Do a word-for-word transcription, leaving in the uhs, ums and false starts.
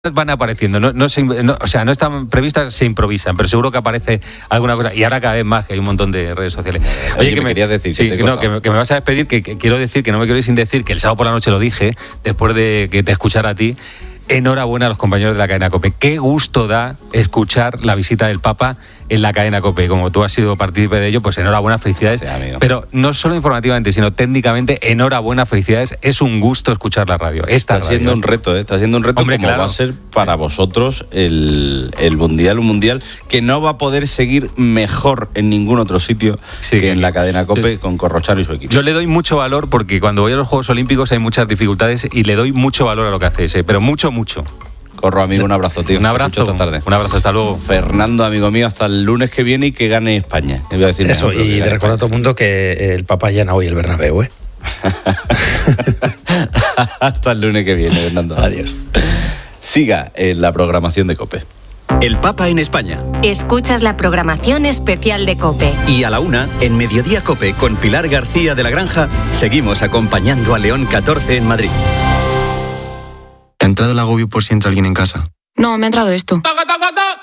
van apareciendo, no, no se, no, o sea, no están previstas, se improvisan, pero seguro que aparece alguna cosa, y ahora cada vez más, que hay un montón de redes sociales. Oye, Oye que me querías decir, sí, que, que, no, que, me, que me vas a despedir, que, que quiero decir, que no me quiero ir sin decir, que el sábado por la noche lo dije, después de que te escuchara a ti. Enhorabuena a los compañeros de la cadena COPE. Qué gusto da escuchar la visita del Papa en la cadena COPE. Como tú has sido partícipe de ello, pues enhorabuena, felicidades. Sí, amigo. Pero no solo informativamente, sino técnicamente, enhorabuena, felicidades. Es un gusto escuchar la radio. Esta Está radio. siendo un reto, ¿eh? Está siendo un reto. Hombre, como claro. va a ser para vosotros el, el Mundial, un Mundial que no va a poder seguir mejor en ningún otro sitio sí, que en la cadena COPE yo, con Corrochano y su equipo. Yo le doy mucho valor porque cuando voy a los Juegos Olímpicos hay muchas dificultades y le doy mucho valor a lo que hacéis, ¿eh? Pero mucho, mucho. Corro, amigo, un abrazo, tío. Un abrazo. Esta tarde. Un abrazo, hasta luego. Fernando, amigo mío, hasta el lunes que viene y que gane España. Voy a decir Eso, mejor, y te recuerdo a todo el mundo que el Papa llena hoy el Bernabéu, ¿eh? Hasta el lunes que viene, Fernando. Adiós. Siga en la programación de COPE. El Papa en España. Escuchas la programación especial de COPE. Y a la una, en Mediodía COPE, con Pilar García de la Granja, seguimos acompañando a León catorce en Madrid. ¿Te ha entrado el agobio por si entra alguien en casa? No, me ha entrado esto.